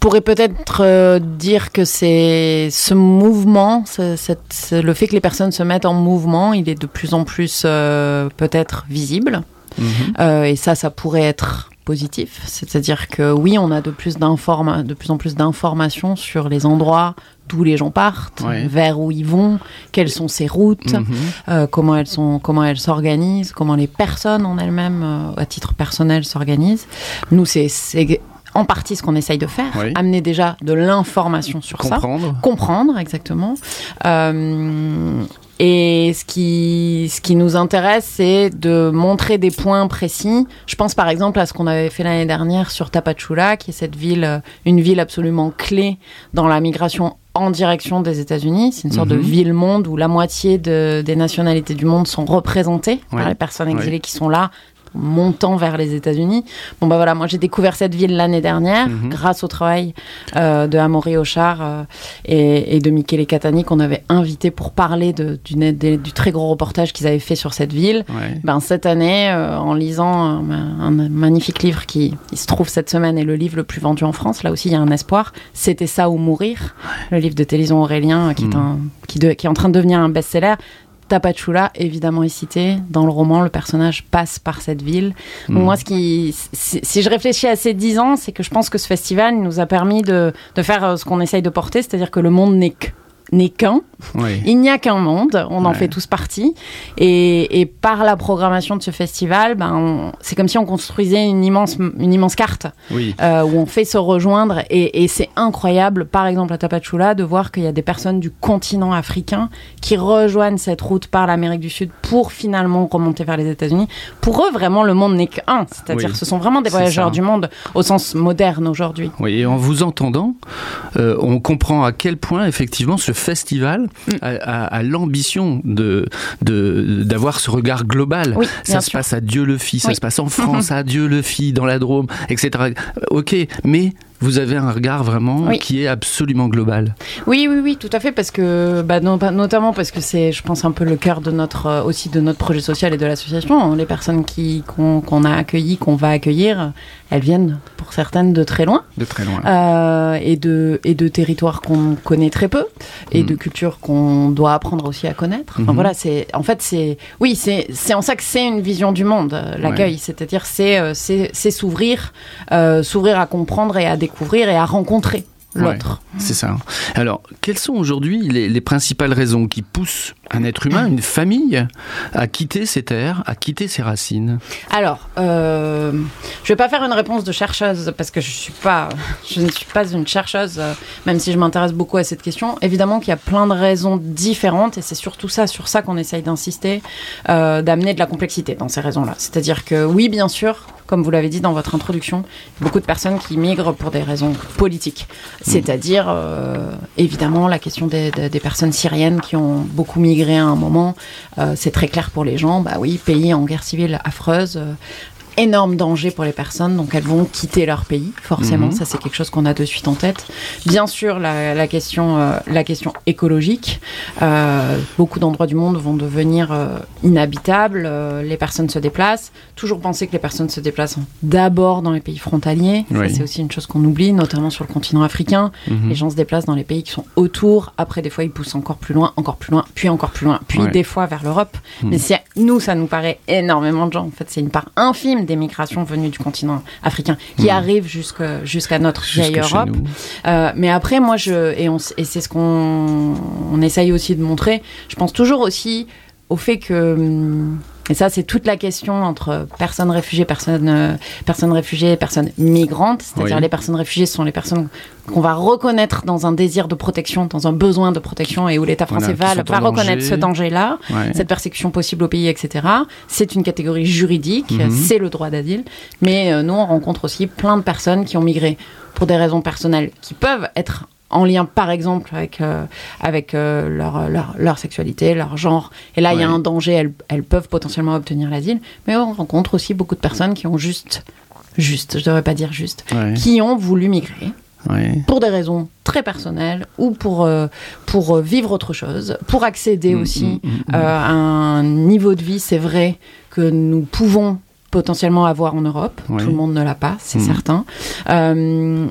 pourrais peut-être dire que c'est ce mouvement, le fait que les personnes se mettent en mouvement, il est de plus en plus peut-être visible. Et ça pourrait être positif. C'est-à-dire que oui, on a de plus en plus d'informations sur les endroits d'où les gens partent, vers où ils vont, quelles sont ces routes, comment elles s'organisent, comment les personnes en elles-mêmes, à titre personnel, s'organisent. Nous, c'est en partie ce qu'on essaye de faire, amener déjà de l'information sur comprendre exactement. Et ce qui nous intéresse, c'est de montrer des points précis. Je pense par exemple à ce qu'on avait fait l'année dernière sur Tapachula, qui est cette ville, une ville absolument clé dans la migration en direction des États-Unis. C'est une sorte de ville-monde où la moitié des nationalités du monde sont représentées par les personnes exilées qui sont là, montant vers les États-Unis. Bon, bah voilà, moi j'ai découvert cette ville l'année dernière grâce au travail de Amaury Auchard et de Michele Catani qu'on avait invité pour parler du très gros reportage qu'ils avaient fait sur cette ville. Ben, cette année, en lisant un magnifique livre qui il se trouve cette semaine est le livre le plus vendu en France, là aussi il y a un espoir, C'était ça ou mourir, le livre de Télison Aurélien qui est en train de devenir un best-seller. Tapachula, évidemment, est cité. Dans le roman, le personnage passe par cette ville. Donc moi, si je réfléchis à ces 10 ans, c'est que je pense que ce festival nous a permis de faire ce qu'on essaye de porter, c'est-à-dire que le monde n'est qu'un. Il n'y a qu'un monde, on en fait tous partie. Et par la programmation de ce festival, c'est comme si on construisait une immense carte où on fait se rejoindre. Et c'est incroyable, par exemple à Tapachula, de voir qu'il y a des personnes du continent africain qui rejoignent cette route par l'Amérique du Sud pour finalement remonter vers les États-Unis. Pour eux, vraiment, le monde n'est qu'un. C'est-à-dire ce sont vraiment des voyageurs du monde au sens moderne aujourd'hui. Oui, et en vous entendant, on comprend à quel point, effectivement, ce festival a l'ambition d'avoir ce regard global. Ça se passe à Dieu-le-Fit, ça se passe en France, à Dieu-le-Fit, dans la Drôme, etc. Ok, mais vous avez un regard vraiment qui est absolument global. Oui, tout à fait, parce que, notamment parce que c'est, je pense, un peu le cœur de notre projet social et de l'association. Les personnes qu'on a accueillies, qu'on va accueillir, elles viennent, pour certaines, de très loin. Et de territoires qu'on connaît très peu, et de cultures qu'on doit apprendre aussi à connaître. Enfin, voilà, c'est en ça que c'est une vision du monde, l'accueil. C'est-à-dire, c'est s'ouvrir à comprendre et à découvrir et à rencontrer l'autre. C'est ça. Alors, quelles sont aujourd'hui les principales raisons qui poussent un être humain, une famille, à quitter ses terres, à quitter ses racines ? Alors, je vais pas faire une réponse de chercheuse parce que je ne suis pas une chercheuse, même si je m'intéresse beaucoup à cette question. Évidemment qu'il y a plein de raisons différentes et c'est surtout sur ça qu'on essaye d'insister, d'amener de la complexité dans ces raisons-là. C'est-à-dire que oui, bien sûr, comme vous l'avez dit dans votre introduction, beaucoup de personnes qui migrent pour des raisons politiques. C'est-à-dire, évidemment, la question des personnes syriennes qui ont beaucoup migré à un moment. C'est très clair pour les gens. Pays en guerre civile affreuse. Énorme danger pour les personnes, donc elles vont quitter leur pays, forcément, ça c'est quelque chose qu'on a de suite en tête. Bien sûr, la question écologique, beaucoup d'endroits du monde vont devenir inhabitables, les personnes se déplacent, toujours penser que les personnes se déplacent d'abord dans les pays frontaliers, ça c'est aussi une chose qu'on oublie, notamment sur le continent africain, les gens se déplacent dans les pays qui sont autour, après des fois ils poussent encore plus loin, puis encore plus loin, puis des fois vers l'Europe, mais ça nous paraît énormément de gens, en fait c'est une part infime des migrations venues du continent africain qui arrivent jusqu'à notre vieille Europe. Mais après, moi, et c'est ce qu'on essaye aussi de montrer, je pense toujours aussi au fait que... Et ça, c'est toute la question entre personnes réfugiées, personnes migrantes. C'est-à-dire les personnes réfugiées, ce sont les personnes qu'on va reconnaître dans un désir de protection, dans un besoin de protection, et où l'État français va reconnaître ce danger-là, cette persécution possible au pays, etc. C'est une catégorie juridique, c'est le droit d'asile. Mais nous, on rencontre aussi plein de personnes qui ont migré pour des raisons personnelles qui peuvent être en lien, par exemple, avec leur sexualité, leur genre. Et là, il y a un danger, elles peuvent potentiellement obtenir l'asile. Mais on rencontre aussi beaucoup de personnes qui ont je devrais pas dire juste, qui ont voulu migrer. Pour des raisons très personnelles ou pour vivre autre chose, pour accéder aussi à un niveau de vie, c'est vrai, que nous pouvons potentiellement avoir en Europe. Tout le monde ne l'a pas, c'est certain.